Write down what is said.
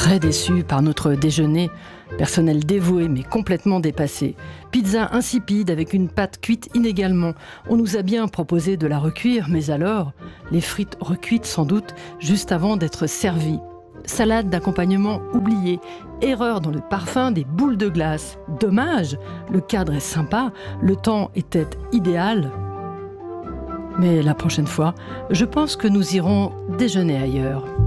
très déçus par notre déjeuner. Personnel dévoué mais complètement dépassé. Pizza insipide avec une pâte cuite inégalement. On nous a bien proposé de la recuire, mais alors, les frites recuites sans doute, juste avant d'être servies. Salade d'accompagnement oubliée. Erreur dans le parfum des boules de glace. Dommage, le cadre est sympa, le temps était idéal. Mais la prochaine fois, je pense que nous irons déjeuner ailleurs.